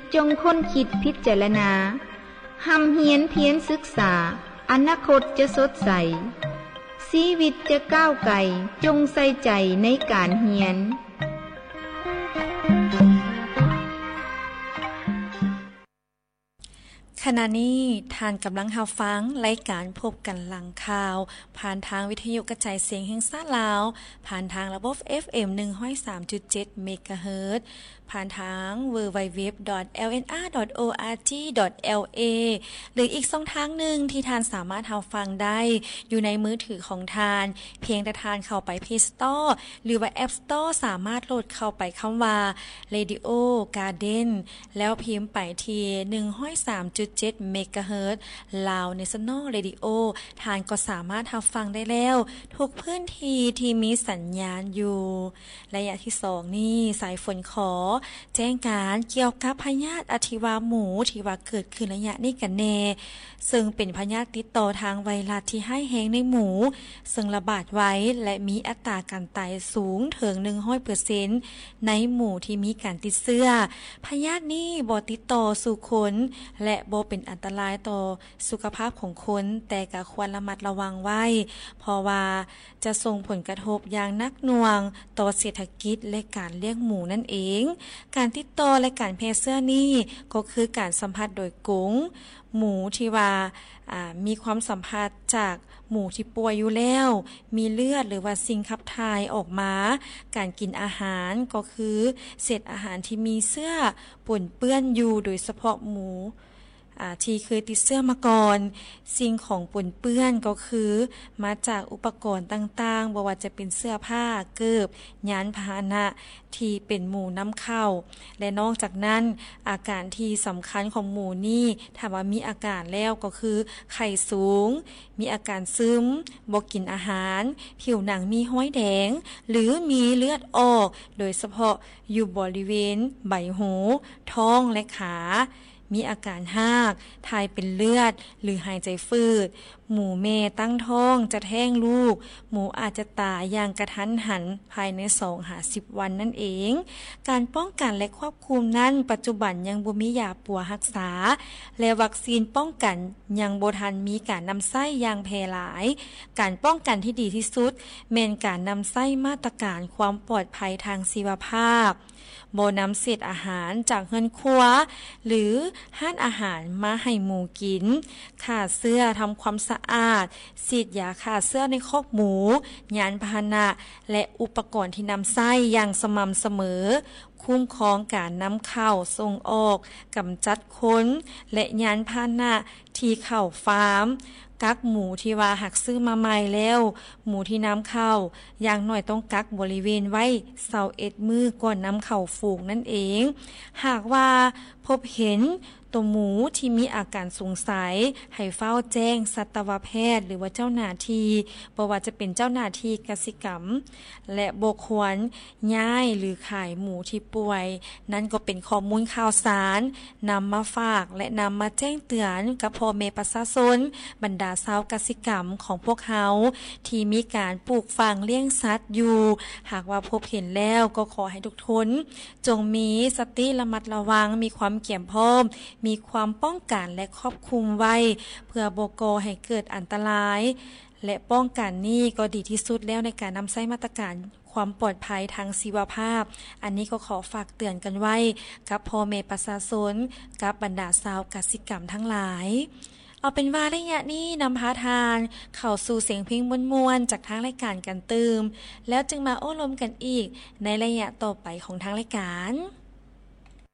จงค้นคิดพิจารณาหำเหียนเพียรศึกษาอนาคตจะสดใสชีวิตจะก้าวไกลจงใส่ใจในการเรียนขณะนี้ท่านกำลังรับฟังรายการพบกันหลังข่าวผ่านทางวิทยุกระจายเสียงแห่งชาติลาวผ่านทางระบบ FM 103.7 เมกะเฮิรตซ์ผ่านทาง www.lnr.org.la หรืออีกช่องทางหนึ่งที่ท่านสามารถรับฟังได้อยู่ในมือถือของท่านเพียงแต่ท่านเข้าไป Play Store หรือว่า App Store สามารถโหลดเข้าไปคำว่า Radio Garden แล้วพิมพ์ไปที่103.7 เมกะเฮิรตซ์ลาว National Radio ท่านก็สามารถรับฟังได้แล้วทุกพื้นที่ที่มีสัญญาณอยู่ระยะที่2นี้สายฝนขอแจ้งการเกี่ยวกับพยาธิอธิวาหมูที่ว่าเกิดขึ้นระยะนี้กันแน่ซึ่งเป็นพยาธิติดต่อทางไวรัสที่ให้แฮงในหมูซึ่งระบาดไว้และมีอัตราการตายสูงถึง 100% ในหมู่ที่มีการติดเชื้อพยาธินี้บ่ติดต่อสู่คนและบ่เป็นอันตรายต่อสุขภาพของคนแต่ก็ควรระมัดระวังไว้เพราะว่าจะส่งผลกระทบอย่างหนักหน่วงต่อเศรษฐกิจและการเลี้ยงหมูนั่นเองการติดต่อและการแพร่เชื้อนี้ก็คือการสัมผัสโดยกรงหมูที่ว่ามีความสัมผัสจากหมูที่ป่วยอยู่แล้วมีเลือดหรือว่าสิ่งขับถ่ายออกมาการกินอาหารก็คือเศษอาหารที่มีเชื้อปนเปื้อนอยู่โดยเฉพาะหมูที่เคยติดเชื้อมาก่อนสิ่งของปนเปื้อนก็คือมาจากอุปกรณ์ต่างๆบ่ว่าจะเป็นเสื้อผ้าเกิบยานพาหนะที่เป็นหมูนำเข้าและนอกจากนั้นอาการที่สำคัญของหมูนี่ถ้าว่ามีอาการแล้วก็คือไข้สูงมีอาการซึมบ่กินอาหารผิวหนังมีห้อยแดงหรือมีเลือดออกโดยเฉพาะอยู่บริเวณใบหูท้องและขามีอาการหากถ่ายเป็นเลือดหรือหายใจฝืดหมูแม่ตั้งท้องจะแท้งลูกหมูอาจจะตายอย่างกระทันหันภายใน 2-10 วันนั่นเองการป้องกันและควบคุมนั้นปัจจุบันยังบ่มียาปัวรักษาและวัคซีนป้องกันยังบ่ทันมีการนำใช้อย่างแพร่หลายการป้องกันที่ดีที่สุดแม่นการนำใช้มาตรการความปลอดภัยทางชีวภาพบ่นำเศษอาหารจากเรือนครัวหรือห้านอาหารมาให้หมูกินฆ่าเชื้อทำความสะอาดฉีดยาฆ่าเชื้อในคอกหมูยานพาหนะและอุปกรณ์ที่นำใช้อย่างสม่ำเสมอคุ้มครองการนำเข้าส่งออกกำจัดคนและยานพาหนะที่เข้าฟาร์มกักหมูที่ว่าหักซื้อมาใหม่แล้วหมูที่นำเข้าอย่างน้อยต้องกักบริเวณไว้21 มื้อก่อนนำเข้าฝูงนั่นเองหากว่าพบเห็นตัวหมูที่มีอาการสงสัยให้เฝ้าแจ้งสัตวแพทย์หรือว่าเจ้าหน้าที่บ่ว่าจะเป็นเจ้าหน้าที่กสิกรรมและบ่ควรย้ายหรือขายหมูที่ป่วยนั่นก็เป็นข้อมูลข่าวสารนำมาฝากและนำมาแจ้งเตือนกับพ่อแม่ประชาชนบรรดาชาวกสิกรรมของพวกเขาที่มีการปลูกฝังเลี้ยงสัตว์อยู่หากว่าพบเห็นแล้วก็ขอให้ทุกคนจงมีสติระมัดระวังมีความเกี่ยมพร้อมมีความป้องกันและครอบคลุมไว้เพื่อบ่ก่อให้เกิดอันตรายและป้องกันนี้ก็ดีที่สุดแล้วในการนำใช้มาตรการความปลอดภัยทางชีวภาพอันนี้ก็ขอฝากเตือนกันไว้กับพ่อแม่ประชาชนกับบรรดาชาวกสิกรรมทั้งหลายเอาเป็นว่าระยะนี้นำพาทานเข้าสู่เสียงเพลงมวลๆจากทางรายการกันตืมแล้วจึงมาโอ้ลมกันอีกในระยะต่อไปของทางรายการ